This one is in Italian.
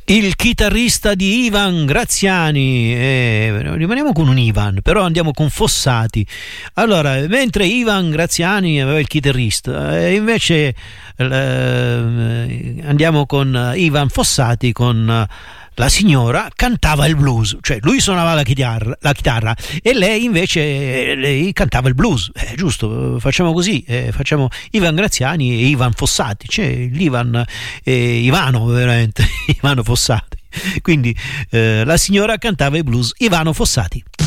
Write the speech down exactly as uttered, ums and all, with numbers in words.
Il chitarrista di Ivan Graziani, eh, rimaniamo con un Ivan, però andiamo con Fossati. Allora, mentre Ivan Graziani aveva il chitarrista, eh, invece eh, andiamo con Ivan Fossati con la signora cantava il blues, cioè lui suonava la chitarra, la chitarra e lei invece lei cantava il blues, eh, giusto, facciamo così, eh, facciamo Ivan Graziani e Ivan Fossati, c'è l'Ivan eh, Ivano veramente, Ivano Fossati, quindi eh, la signora cantava il blues, Ivano Fossati.